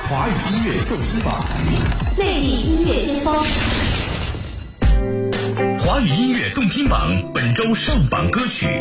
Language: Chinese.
华语音乐动听榜， 内地音乐先锋。 华语音乐动听榜本周上榜歌曲：